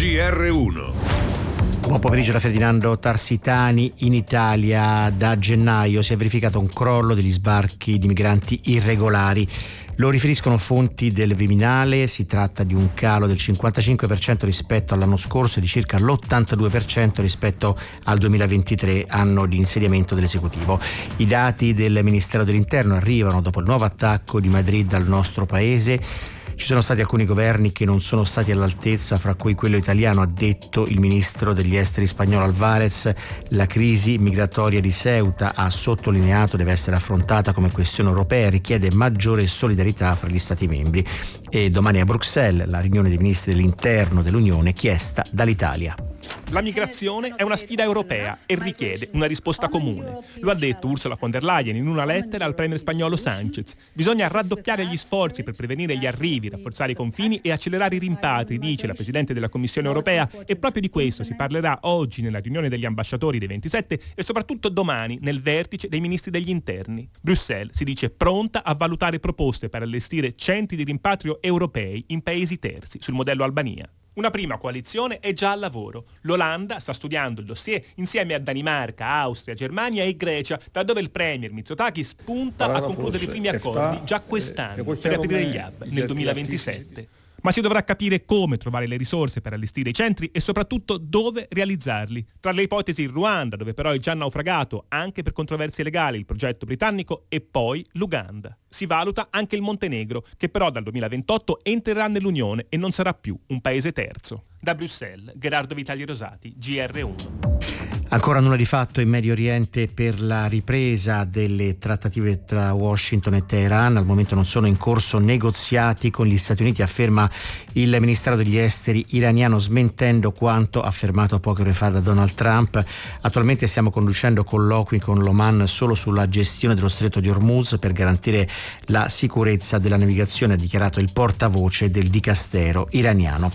GR1. Buon pomeriggio da Ferdinando Tarsitani. In Italia da gennaio si è verificato un crollo degli sbarchi di migranti irregolari. Lo riferiscono fonti del Viminale, si tratta di un calo del 55% rispetto all'anno scorso e di circa l'82% rispetto al 2023, anno di insediamento dell'esecutivo. I dati del Ministero dell'Interno arrivano dopo il nuovo attacco di Madrid al nostro paese. Ci sono stati alcuni governi che non sono stati all'altezza, fra cui quello italiano, ha detto il ministro degli esteri spagnolo Alvarez. La crisi migratoria di Ceuta, ha sottolineato, deve essere affrontata come questione europea e richiede maggiore solidarietà fra gli Stati membri. E domani a Bruxelles la riunione dei ministri dell'interno dell'Unione chiesta dall'Italia. La migrazione è una sfida europea e richiede una risposta comune. Lo ha detto Ursula von der Leyen in una lettera al premier spagnolo Sánchez. Bisogna raddoppiare gli sforzi per prevenire gli arrivi, rafforzare i confini e accelerare i rimpatri, dice la Presidente della Commissione europea, e proprio di questo si parlerà oggi nella riunione degli ambasciatori dei 27 e soprattutto domani nel vertice dei ministri degli interni. Bruxelles si dice pronta a valutare proposte per allestire centri di rimpatrio europei in paesi terzi, sul modello Albania. Una prima coalizione è già al lavoro. L'Olanda sta studiando il dossier insieme a Danimarca, Austria, Germania e Grecia, da dove il premier Mitsotakis punta a concludere i primi accordi già quest'anno per aprire gli hub nel 2027. Ma si dovrà capire come trovare le risorse per allestire i centri e soprattutto dove realizzarli. Tra le ipotesi il Ruanda, dove però è già naufragato anche per controversie legali il progetto britannico, e poi l'Uganda. Si valuta anche il Montenegro, che però dal 2028 entrerà nell'Unione e non sarà più un paese terzo. Da Bruxelles, Gerardo Vitali Rosati, GR1. Ancora nulla di fatto in Medio Oriente per la ripresa delle trattative tra Washington e Teheran. Al momento non sono in corso negoziati con gli Stati Uniti, afferma il Ministero degli Esteri iraniano, smentendo quanto affermato poche ore fa da Donald Trump. Attualmente stiamo conducendo colloqui con l'Oman solo sulla gestione dello stretto di Hormuz per garantire la sicurezza della navigazione, ha dichiarato il portavoce del dicastero iraniano.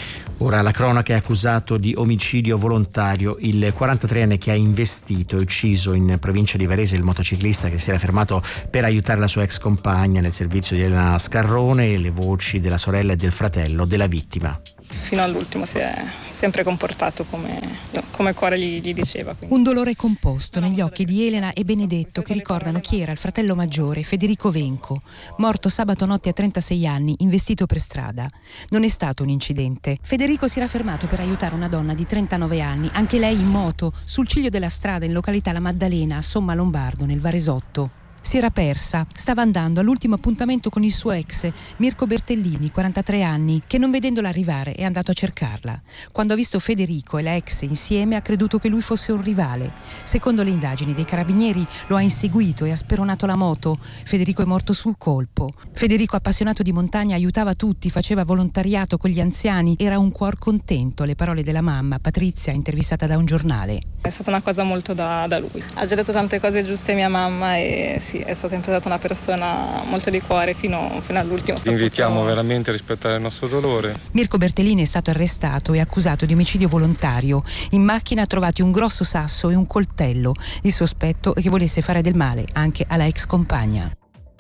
Ora la cronaca è accusato di omicidio volontario il 43enne che ha investito e ucciso in provincia di Varese il motociclista che si era fermato per aiutare la sua ex compagna nel servizio di Elena Scarrone. Le voci della sorella e del fratello della vittima. Fino all'ultimo si è sempre comportato come cuore gli diceva. Quindi. Un dolore composto negli occhi di Elena e Benedetto, che ricordano chi era il fratello maggiore, Federico Venco, morto sabato notte a 36 anni, investito per strada. Non è stato un incidente. Federico si era fermato per aiutare una donna di 39 anni, anche lei in moto, sul ciglio della strada in località La Maddalena, a Somma Lombardo, nel Varesotto. Si era persa, stava andando all'ultimo appuntamento con il suo ex, Mirko Bertellini, 43 anni, che non vedendola arrivare è andato a cercarla. Quando ha visto Federico e la ex insieme ha creduto che lui fosse un rivale. Secondo le indagini dei carabinieri lo ha inseguito e ha speronato la moto. Federico è morto sul colpo. Federico, appassionato di montagna, aiutava tutti, faceva volontariato con gli anziani, era un cuor contento, le parole della mamma, Patrizia, intervistata da un giornale. È stata una cosa molto da lui. Ha già detto tante cose giuste a mia mamma e sì, è stata sempre stata una persona molto di cuore fino all'ultimo. Vi invitiamo veramente a rispettare il nostro dolore. Mirko Bertellini è stato arrestato e accusato di omicidio volontario. In macchina trovati un grosso sasso e un coltello. Il sospetto è che volesse fare del male anche alla ex compagna.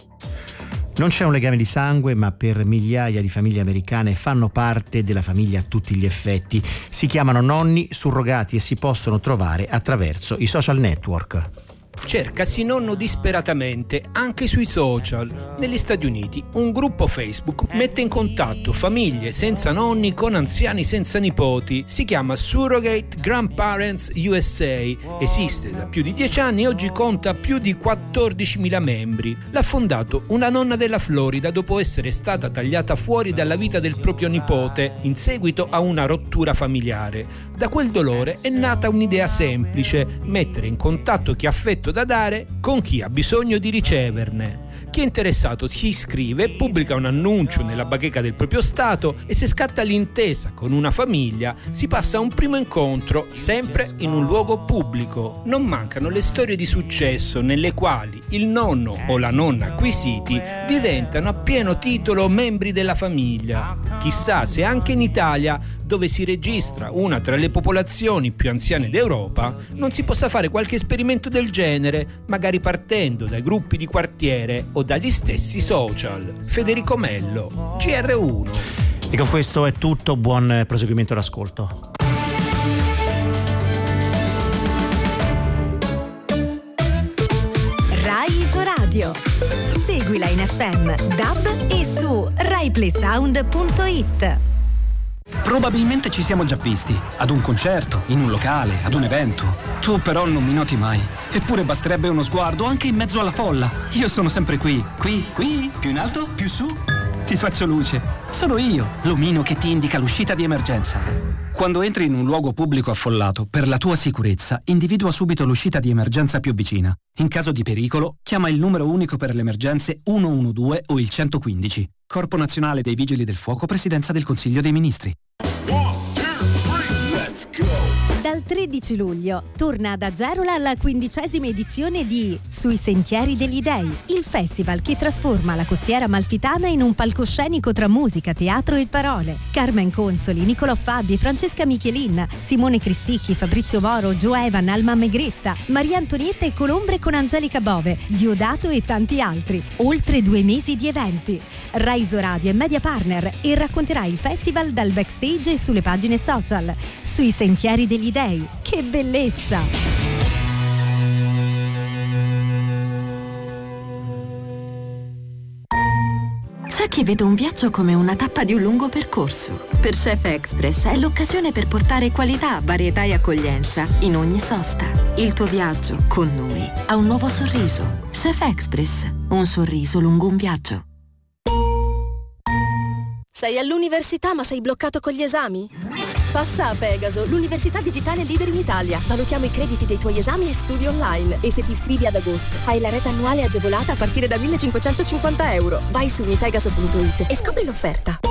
Non c'è un legame di sangue, ma per migliaia di famiglie americane fanno parte della famiglia a tutti gli effetti. Si chiamano nonni surrogati e si possono trovare attraverso i social network. Cercasi nonno disperatamente anche sui social. Negli Stati Uniti un gruppo Facebook mette in contatto famiglie senza nonni con anziani senza nipoti. Si chiama Surrogate Grandparents USA. Esiste da più di 10 anni e oggi conta più di 14.000 membri. L'ha fondato una nonna della Florida dopo essere stata tagliata fuori dalla vita del proprio nipote in seguito a una rottura familiare. Da quel dolore è nata un'idea semplice: mettere in contatto chi ha affetto da dare con chi ha bisogno di riceverne. Chi è interessato si iscrive, pubblica un annuncio nella bacheca del proprio stato e se scatta l'intesa con una famiglia si passa a un primo incontro, sempre in un luogo pubblico. Non mancano le storie di successo nelle quali il nonno o la nonna acquisiti diventano a pieno titolo membri della famiglia. Chissà se anche in Italia, dove si registra una tra le popolazioni più anziane d'Europa, non si possa fare qualche esperimento del genere, magari partendo dai gruppi di quartiere o dagli stessi social. Federico Mello, GR1. E con questo è tutto, buon proseguimento d'ascolto. Rai Isoradio. Seguila in FM, DAB e su RaiPlaySound.it. Probabilmente ci siamo già visti, ad un concerto, in un locale, ad un evento. Tu però non mi noti mai. Eppure basterebbe uno sguardo anche in mezzo alla folla. Io sono sempre qui, più in alto, più su. Ti faccio luce. Sono io, l'omino che ti indica l'uscita di emergenza. Quando entri in un luogo pubblico affollato, per la tua sicurezza, individua subito l'uscita di emergenza più vicina. In caso di pericolo, chiama il numero unico per le emergenze 112 o il 115. Corpo Nazionale dei Vigili del Fuoco, Presidenza del Consiglio dei Ministri. Dal 13 luglio torna ad Agerola la 15ª edizione di Sui Sentieri degli Dei, il festival che trasforma la costiera amalfitana in un palcoscenico tra musica, teatro e parole. Carmen Consoli, Nicolò Fabi, Francesca Michelin, Simone Cristicchi, Fabrizio Moro, Joe Evan, Alma Megretta, Maria Antonietta e Colombre con Angelica Bove, Diodato e tanti altri. Oltre 2 mesi di eventi. Rai Isoradio è media partner e racconterà il festival dal backstage e sulle pagine social. Sui Sentieri degli Dei. Che bellezza! C'è chi vede un viaggio come una tappa di un lungo percorso. Per Chef Express è l'occasione per portare qualità, varietà e accoglienza in ogni sosta. Il tuo viaggio con noi ha un nuovo sorriso. Chef Express, un sorriso lungo un viaggio. Sei all'università ma sei bloccato con gli esami? Passa a Pegaso, l'università digitale leader in Italia. Valutiamo i crediti dei tuoi esami e studi online. E se ti iscrivi ad agosto, hai la rete annuale agevolata a partire da €1.550. Vai su mipegaso.it e scopri l'offerta.